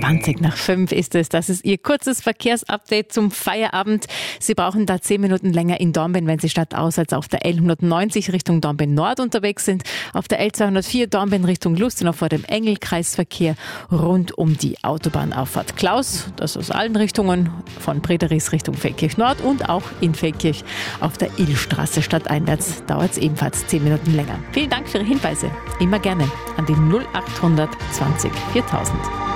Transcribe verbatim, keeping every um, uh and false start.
zwanzig nach fünf ist es. Das ist Ihr kurzes Verkehrsupdate zum Feierabend. Sie brauchen da zehn Minuten länger in Dornbirn, wenn Sie stadtaus als auf der L hundertneunzig Richtung Dornbirn Nord unterwegs sind. Auf der L zweihundertvier Dornbirn Richtung Lustenau vor dem Engelkreisverkehr rund um die Autobahnauffahrt Klaus. Das aus allen Richtungen, von Brederis Richtung Feldkirch Nord und auch in Feldkirch auf der Illstraße stadteinwärts dauert es ebenfalls zehn Minuten länger. Vielen Dank für Ihre Hinweise. Immer gerne an die null acht hundert zwanzig viertausend.